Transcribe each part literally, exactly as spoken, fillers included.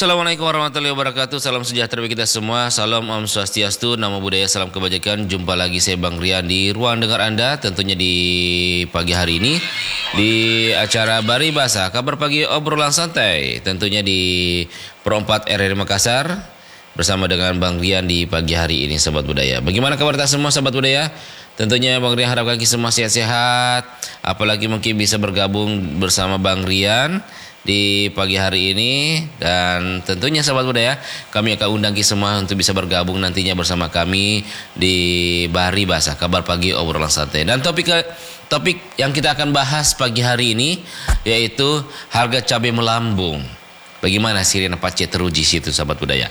Assalamualaikum warahmatullahi wabarakatuh. Salam sejahtera bagi kita semua. Salam Om Swastiastu, Namo Buddhaya, salam kebajikan. Jumpa lagi saya Bang Rian di ruang dengar Anda, tentunya di pagi hari ini di acara Bari Bahasa, kabar pagi obrolan santai, tentunya di Pro empat R R I Makassar bersama dengan Bang Rian di pagi hari ini, sahabat budaya. Bagaimana kabar kita semua, sahabat budaya? Tentunya Bang Rian harapkan kita semua sehat-sehat, apalagi mungkin bisa bergabung bersama Bang Rian di pagi hari ini. Dan tentunya sahabat budaya, kami akan undang kita semua untuk bisa bergabung nantinya bersama kami di Bari Bahasa, kabar pagi obrolan santai. Dan topik topik yang kita akan bahas pagi hari ini yaitu harga cabai melambung. Bagaimana sirine pace teruji situ, sahabat budaya?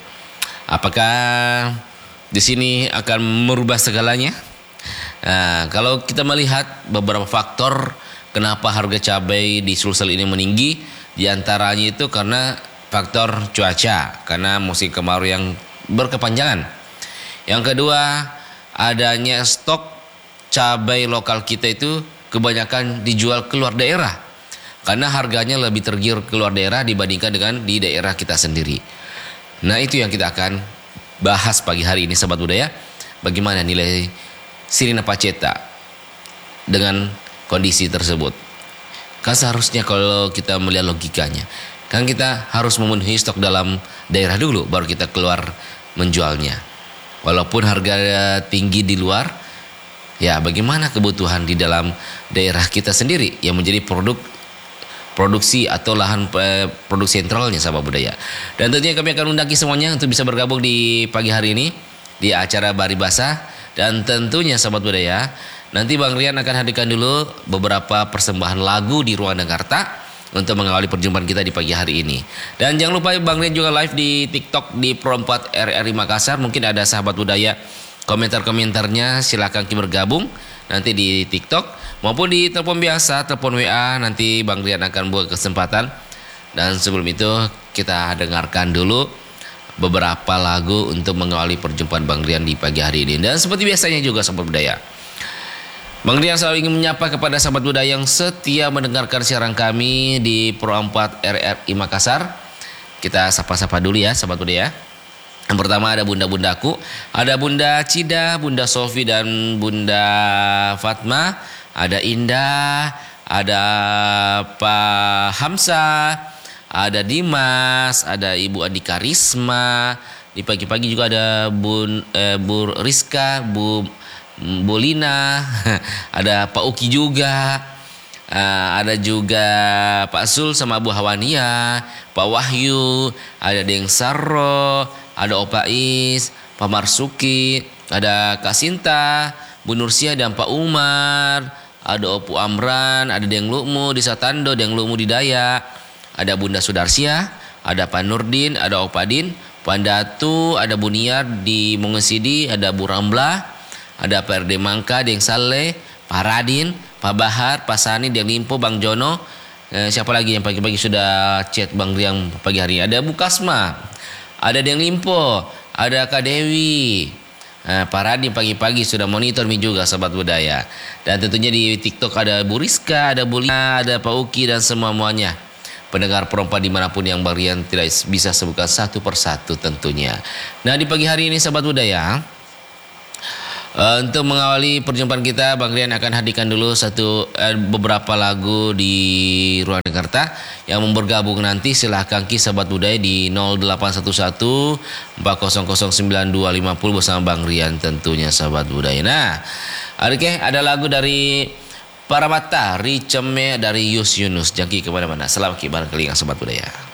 Apakah di sini akan merubah segalanya? Nah, kalau kita melihat beberapa faktor kenapa harga cabai di Sulsel ini meninggi, di antaranya itu karena faktor cuaca, karena musim kemarau yang berkepanjangan. Yang kedua, adanya stok cabai lokal kita itu kebanyakan dijual keluar daerah, karena harganya lebih tergiur keluar daerah dibandingkan dengan di daerah kita sendiri. Nah, itu yang kita akan bahas pagi hari ini, sahabat budaya. Bagaimana nilai sirine paceta dengan kondisi tersebut? Kan seharusnya kalau kita melihat logikanya, kan kita harus memenuhi stok dalam daerah dulu, baru kita keluar menjualnya. Walaupun harga tinggi di luar, ya bagaimana kebutuhan di dalam daerah kita sendiri yang menjadi produk produksi atau lahan eh, produk sentralnya, sahabat budaya. Dan tentunya kami akan undang semuanya untuk bisa bergabung di pagi hari ini di acara Bari Bahasa. Dan tentunya sahabat budaya, nanti Bang Rian akan hadirkan dulu beberapa persembahan lagu di ruang Jakarta untuk mengawali perjumpaan kita di pagi hari ini. Dan jangan lupa Bang Rian juga live di TikTok di Pro empat R R I Makassar. Mungkin ada sahabat budaya komentar-komentarnya, silakan bergabung nanti di TikTok maupun di telepon biasa, telepon W A. Nanti Bang Rian akan buat kesempatan. Dan sebelum itu kita dengarkan dulu beberapa lagu untuk mengawali perjumpaan Bang Rian di pagi hari ini. Dan seperti biasanya juga sahabat budaya, Bang Rian selalu ingin menyapa kepada sahabat budaya yang setia mendengarkan siaran kami di Pro empat R R I Makassar. Kita sapa-sapa dulu ya sahabat budaya. Yang pertama ada bunda-bundaku, ada Bunda Cida, Bunda Sofi dan Bunda Fatma, ada Indah, ada Pak Hamzah, ada Dimas, ada Ibu Andika Risma. Di pagi-pagi juga ada Bun, eh, Bu Rizka, Bu Bolina, ada Pak Uki juga, uh, ada juga Pak Sul sama Bu Hawania, Pak Wahyu, ada Deng Sarro, ada Opa Is, Pak Marsuki, ada Kak Sinta, Bu Nursia dan Pak Umar, ada Opu Amran, ada Deng Lukmu di Satando, Deng Lukmu di Dayak, ada Bunda Sudarsia, ada Pak Nurdin, ada Opa Din, Pak Datu, ada Bu Niar di Mongesidi, ada Bu Ramlah, ada Pak R D Mangka, Deng Saleh, Pak Radin, Pak Bahar, Pak Sani, Deng Limpo, Bang Jono. Eh, siapa lagi yang pagi-pagi sudah chat Bang Riang pagi hari ini? Ada Bu Kasma, ada Deng Limpo, ada Kak Dewi. Eh, Pak Radin pagi-pagi sudah monitor mi juga, sahabat budaya. Dan tentunya di TikTok ada Bu Rizka, ada Bu Lina, ada Pak Uki dan semua-muanya. Pendengar perempuan dimanapun yang Bang Rian tidak bisa sebutkan satu persatu tentunya. Nah, di pagi hari ini sahabat budaya, uh, untuk mengawali perjumpaan kita, Bang Rian akan hadirkan dulu satu uh, beberapa lagu di ruang Jakarta. Yang mau bergabung nanti silahkan ki sahabat budaya di nol delapan satu satu empat nol nol sembilan dua lima nol bersama Bang Rian tentunya, sahabat budaya. Nah, oke, ada lagu dari Para Mata Riceme dari Yus Yunus. Jangki kemana-mana. Selamat ki bareng kelingan sobat budaya.